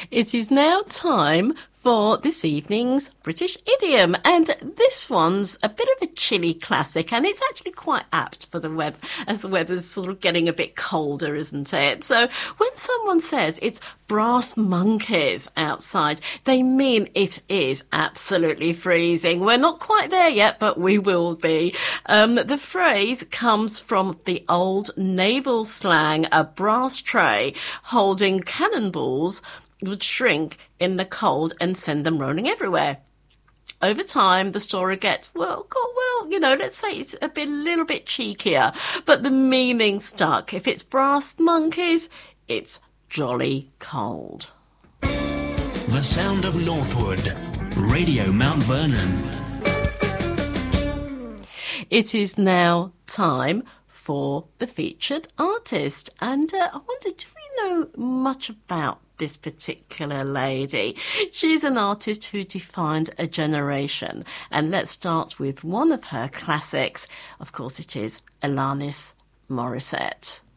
It is now time for this evening's British idiom, and this one's a bit of a chilly classic, and it's actually quite apt for the weather, as the weather's sort of getting a bit colder, isn't it? So when someone says it's brass monkeys outside, they mean it is absolutely freezing. We're not quite there yet, but we will be. The phrase comes from the old naval slang, a brass tray holding cannonballs would shrink in the cold and send them rolling everywhere. Over time, the story gets, let's say it's a little bit cheekier, but the meaning stuck. If it's brass monkeys, it's jolly cold. The sound of Northwood, Radio Mount Vernon. It is now time for the featured artist, and I wondered, do we know much about this particular lady? She's an artist who defined a generation, and let's start with one of her classics. Of course, it is Alanis Morissette.